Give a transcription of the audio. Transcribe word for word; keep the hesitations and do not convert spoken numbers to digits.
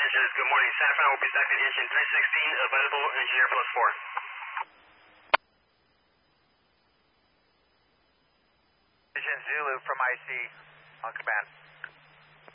Angeles, good morning. Santa Fe will be stacked in engine three sixteen, available engineer plus four. Vision Zulu from I C on command.